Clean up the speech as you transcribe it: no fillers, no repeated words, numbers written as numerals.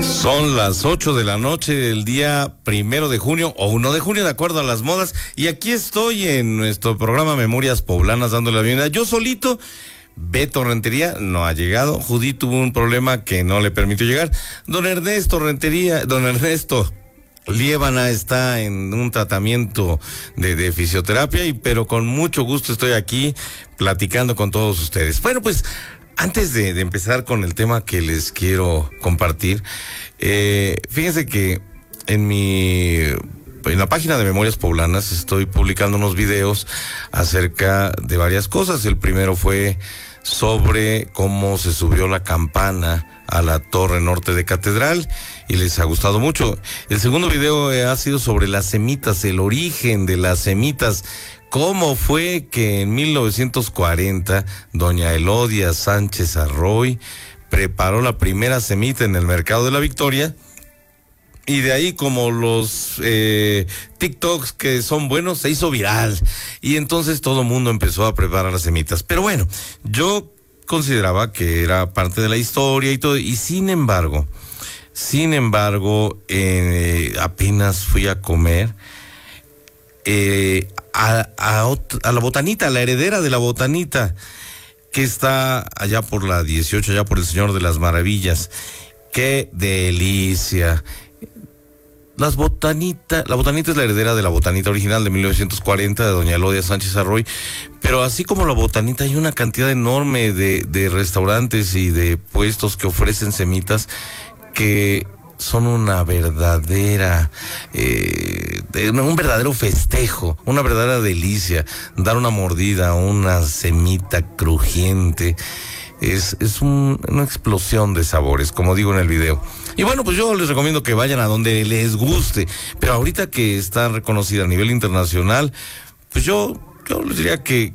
Son las 8 de la noche del día 1 de junio o 1 de junio, de acuerdo a las modas. Y aquí estoy en nuestro programa Memorias Poblanas dándole la bienvenida. Yo solito, Beto Rentería no ha llegado. Judy tuvo un problema que no le permitió llegar. Don Ernesto Liébana está en un tratamiento de fisioterapia, pero con mucho gusto estoy aquí platicando con todos ustedes. Bueno, pues antes de empezar con el tema que les quiero compartir, fíjense que en la página de Memorias Poblanas estoy publicando unos videos acerca de varias cosas. El primero fue sobre cómo se subió la campana a la torre norte de Catedral y les ha gustado mucho. El segundo video ha sido sobre las semitas, el origen de las semitas. ¿Cómo fue que en 1940 doña Elodia Sánchez Arroy preparó la primera semita en el Mercado de la Victoria? Y de ahí, como los TikToks que son buenos, se hizo viral. Y entonces todo el mundo empezó a preparar las semitas. Pero bueno, yo consideraba que era parte de la historia y todo. Y sin embargo, apenas fui a comer a la Botanita, a la heredera de la Botanita, que está allá por la 18, allá por el Señor de las Maravillas. ¡Qué delicia! La Botanita es la heredera de la Botanita original de 1940 de doña Elodia Sánchez Arroy, pero así como la Botanita hay una cantidad enorme de restaurantes y de puestos que ofrecen semitas que son una verdadera, un verdadero festejo, una verdadera delicia. Dar una mordida a una semita crujiente es una explosión de sabores, como digo en el video. Y bueno, pues yo les recomiendo que vayan a donde les guste, pero ahorita que está reconocida a nivel internacional, pues yo les diría que